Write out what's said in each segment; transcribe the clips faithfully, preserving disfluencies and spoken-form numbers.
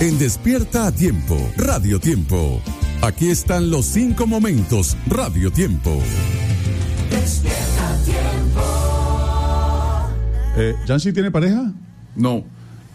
en Despierta a Tiempo, Radio Tiempo. Aquí están los cinco momentos, Radio Tiempo. Despierta a Tiempo. Eh, ¿Jancy tiene pareja? No.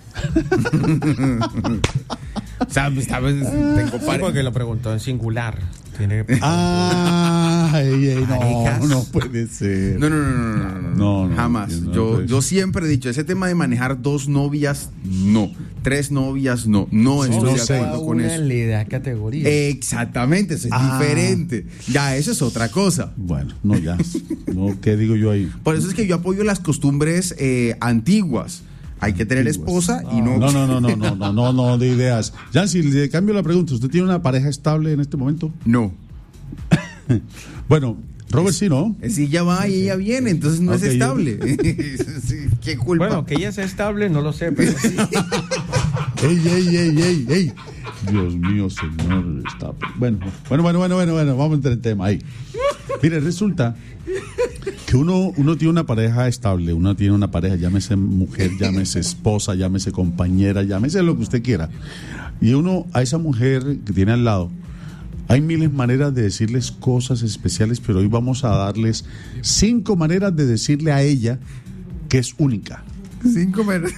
¿Sabes? ¿Sabes? Tengo pareja. Sí, porque lo preguntó en singular. Tiene... Ah, ey, ey, no, no puede ser. No, no, no, no, no, no, No, no, jamás. no, yo, no, yo siempre he dicho, ese tema de manejar dos novias, no. Tres novias, no. No estoy no de sé. acuerdo con Una eso. en la edad categoría. Exactamente, eso es Ah. diferente. Ya, eso es otra cosa. Bueno, no, ya. No, ¿qué digo yo ahí? Por eso es que yo apoyo las costumbres eh, antiguas. Hay que tener Antiguas. esposa y no... No, no, no, no, no, no, no, no, de ideas. Jancy, le cambio la pregunta. ¿Usted tiene una pareja estable en este momento? No. Bueno, Robert sí, ¿no? Si ella va y ella viene, entonces no Ok, es yo- estable. Sí, ¿qué culpa? Bueno, que ella sea estable, no lo sé, pero sí. Ey, ey, ey, ey, ey. Dios mío, señor. Está... Bueno, bueno, bueno, bueno, bueno, bueno, vamos a entrar en tema ahí. Mire, resulta que uno, uno tiene una pareja estable, uno tiene una pareja, llámese mujer, llámese esposa, llámese compañera, llámese lo que usted quiera. Y uno, a esa mujer que tiene al lado, hay miles maneras de decirles cosas especiales, pero hoy vamos a darles cinco maneras de decirle a ella que es única. Cinco menos.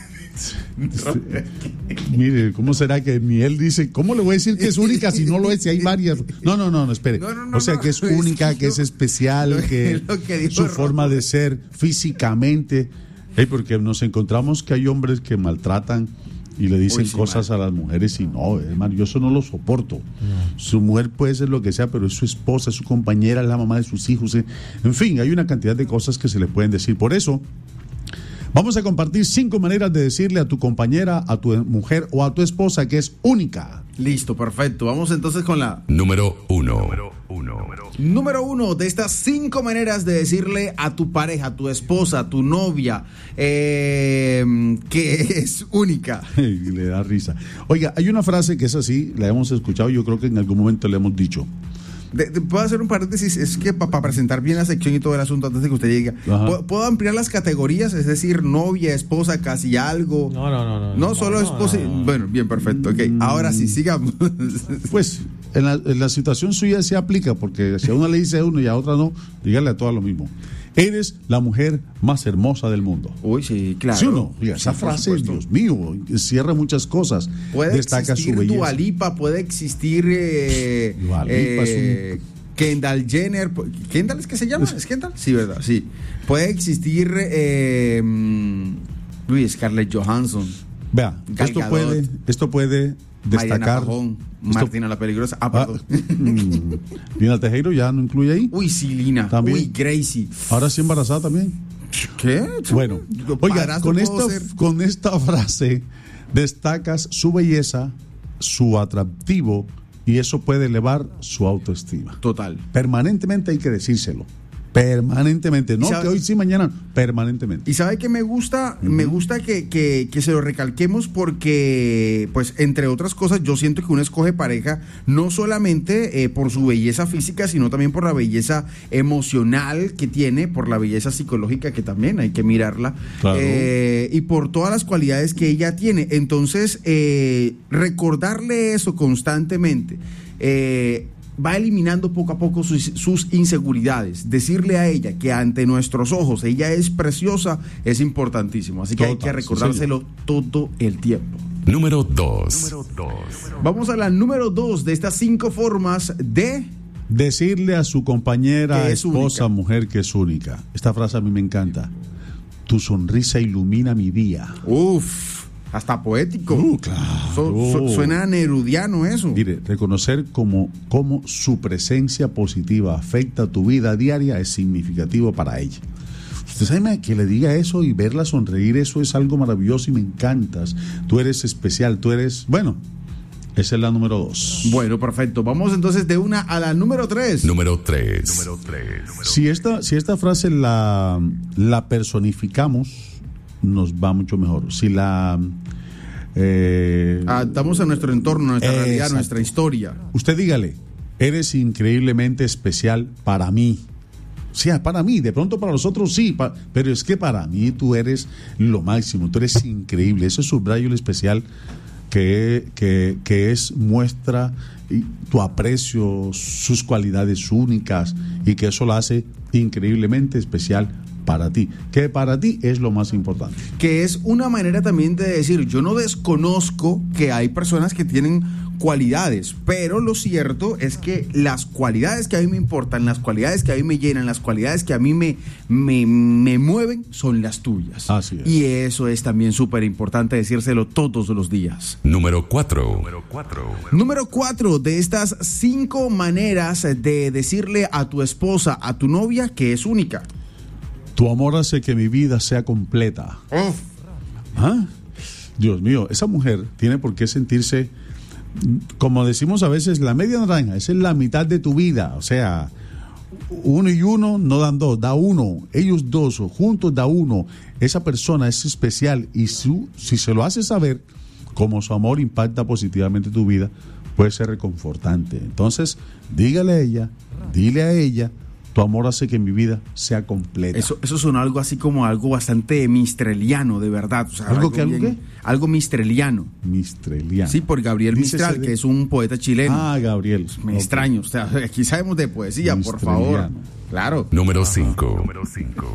Mire, ¿cómo será que ni él dice, ¿cómo le voy a decir que es única si no lo es? Si hay varias. No, no, no, no, espere. No, no, no, o sea, no. que es única, que es especial, Lo- que, lo que dijo su Rob. forma de ser físicamente. Hey, porque nos encontramos que hay hombres que maltratan y le dicen Uy, sí, cosas man. a las mujeres y no, hermano, yo eso no lo soporto. Su mujer puede ser lo que sea, pero es su esposa, es su compañera, es la mamá de sus hijos. eh. En fin, hay una cantidad de cosas que se le pueden decir. Por eso, vamos a compartir cinco maneras de decirle a tu compañera, a tu mujer o a tu esposa que es única. Listo, perfecto. Vamos entonces con la Número uno. número uno de estas cinco maneras de decirle a tu pareja, a tu esposa, a tu novia, eh, que es única. Y le da risa. Oiga, hay una frase que es así, la hemos escuchado, yo creo que en algún momento le hemos dicho. De- de- ¿Puedo hacer un paréntesis? Es que para presentar bien la sección y todo el asunto antes de que usted llegue, Ajá. ¿puedo, puedo ampliar las categorías? Es decir, novia, esposa, casi algo. No, no, no. No, No, solo no, esposa. no, no. Bueno, bien, perfecto. Ok, ahora sí, sigamos. Pues, en la, en la situación suya se aplica, porque si a una le dice a uno y a otra no, dígale a todas lo mismo. Eres la mujer más hermosa del mundo. Uy, sí, claro. ¿Sí o no? Oiga, esa Sí, por frase, supuesto. Dios mío, cierra muchas cosas. Puede Destaca existir su belleza. Dua Lipa, puede existir eh, Dua Lipa eh, es Kendall Jenner. ¿Kendall es que se llama? ¿Es Kendall? Sí, ¿verdad? Sí. Puede existir eh, mm, Luis, Scarlett Johansson, Vea, Gal esto Gadot. puede, esto puede Mariana destacar. Pajón, esto- Martina la Peligrosa. Ah, Ah, perdón. mm, Lina Tejero ya no incluye ahí. Uy, sí, Lina. También. Uy, Gracie. Ahora sí embarazada también. ¿Qué? Bueno, oiga, Padrastro con puedo esta, ser. con esta frase destacas su belleza, su atractivo y eso puede elevar su autoestima. Total. Permanentemente hay que decírselo. Permanentemente, no sabe- que hoy sí, mañana, permanentemente. Y sabe que me gusta, me gusta que, que, que se lo recalquemos porque, pues, entre otras cosas, yo siento que uno escoge pareja no solamente eh, por su belleza física, sino también por la belleza emocional que tiene, por la belleza psicológica que también hay que mirarla, Claro. eh, y por todas las cualidades que ella tiene. Entonces, eh, recordarle eso constantemente, eh, va eliminando poco a poco sus, sus inseguridades. Decirle a ella que ante nuestros ojos ella es preciosa es importantísimo. Así que hay Total, que sí, recordárselo todo el tiempo. Número dos. Vamos a la número dos de estas cinco formas de... Decirle a su compañera, Que es esposa, única. mujer que es única. Esta frase a mí me encanta. Tu sonrisa ilumina mi día. Uf, hasta poético. Uh, claro. Su- su- suena nerudiano eso. Mire, reconocer cómo, cómo su presencia positiva afecta tu vida diaria es significativo para ella. Usted sabe que le diga eso y verla sonreír, eso es algo maravilloso y me encantas. Tú eres especial, tú eres... Bueno, esa es la número dos. Bueno, perfecto. Vamos entonces de una a la número tres. Número tres. Si esta, si esta frase la, la personificamos, nos va mucho mejor. Si la... Eh, Adaptamos a nuestro entorno, a nuestra realidad, a Exacto. nuestra historia. Usted dígale, eres increíblemente especial para mí. O sea, para mí, de pronto para los otros sí, pa- pero es que para mí tú eres lo máximo, tú eres increíble. Ese subrayo el especial que, que, que es muestra tu aprecio, sus cualidades únicas, y que eso la hace increíblemente especial para ti, que para ti es lo más importante. Que es una manera también de decir, yo no desconozco que hay personas que tienen cualidades, pero lo cierto es que las cualidades que a mí me importan, las cualidades que a mí me llenan, las cualidades que a mí me, me, me mueven son las tuyas. Así es. Y eso es también súper importante decírselo todos los días. Número cuatro. Número cuatro. Número cuatro de estas cinco maneras de decirle a tu esposa, a tu novia, que es única. Tu amor hace que mi vida sea completa. Uf. ¿Ah? Dios mío, esa mujer tiene por qué sentirse, como decimos a veces, la media naranja. Esa es la mitad de tu vida. O sea, uno y uno no dan dos, da uno. Ellos dos juntos da uno. Esa persona es especial, y su, si se lo hace saber, como su amor impacta positivamente tu vida, puede ser reconfortante. Entonces, dígale a ella, dile a ella, tu amor hace que mi vida sea completa. Eso, eso suena algo así como algo bastante mistreliano, de verdad. O sea, ¿Algo que, algo bien- qué? Algo mistreliano. Mistreliano. Sí, por Gabriel Dícese Mistral, de- que es un poeta chileno. Ah, Gabriel. Me Ok. extraño. O sea, aquí sabemos de poesía, por favor. Mistreliano. Claro. Número cinco. Número cinco.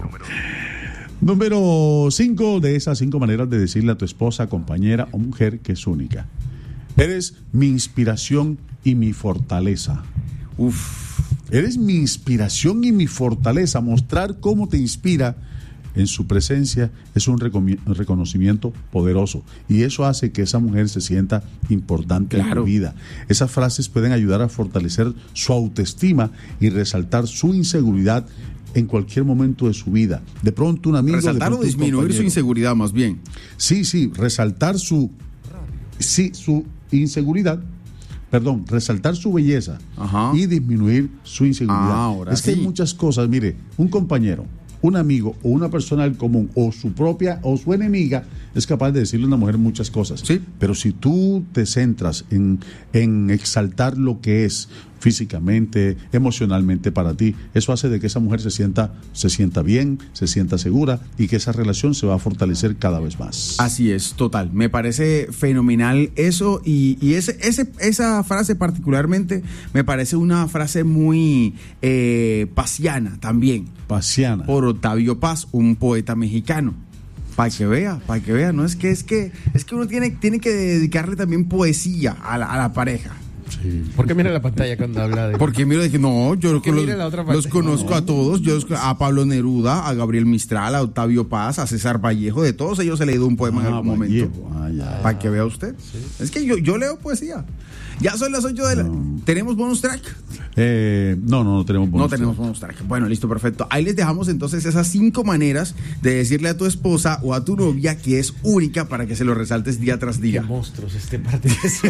Número cinco de esas cinco maneras de decirle a tu esposa, compañera o mujer que es única. Eres mi inspiración y mi fortaleza. Uf. Eres mi inspiración y mi fortaleza. Mostrar cómo te inspira en su presencia es un recomi- reconocimiento poderoso, y eso hace que esa mujer se sienta importante en Claro. tu vida. Esas frases pueden ayudar a fortalecer su autoestima y resaltar su inseguridad en cualquier momento de su vida. De pronto un amigo... de Resaltar o pronto un disminuir su compañero. inseguridad, más bien. Sí, sí, resaltar su, sí, su inseguridad, perdón, resaltar su belleza Ajá. y disminuir su inseguridad. Ah, ahora es que sí. hay muchas cosas, mire, un compañero, un amigo o una persona del común o su propia o su enemiga es capaz de decirle a una mujer muchas cosas. Sí. Pero si tú te centras en, en exaltar lo que es físicamente, emocionalmente para ti, eso hace de que esa mujer se sienta, se sienta bien, se sienta segura, y que esa relación se va a fortalecer cada vez más. Así es, total. Me parece fenomenal eso, y, y ese, ese, esa frase particularmente me parece una frase muy eh, pasiana también, Pasiana. por Octavio Paz, un poeta mexicano. Para que vea, para que vea, no es que es que es que uno tiene, tiene que dedicarle también poesía a la, a la pareja. Sí. ¿Por qué mira la pantalla cuando habla de...? Porque mira, dije, no, yo Que los, mire la otra los parte. conozco No. a todos, yo los- a Pablo Neruda, a Gabriel Mistral, a Octavio Paz, a César Vallejo, de todos ellos he leído un poema en Ah, algún momento. Vallejo. Ah, ya. Para que vea usted. Es que yo, yo leo poesía. Ya son las ocho de la... ¿Tenemos bonus track? Eh, no, no, no tenemos bonus No tenemos bonus track. Bueno, listo, perfecto. Ahí les dejamos entonces esas cinco maneras de decirle a tu esposa o a tu novia que es única, para que se lo resaltes día tras Qué día. monstruos este parte de eso.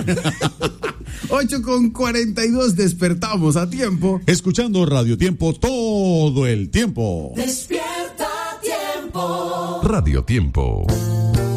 ocho con cuarenta y dos, despertamos a tiempo. Escuchando Radio Tiempo todo el tiempo. Despierta tiempo. Radio Tiempo.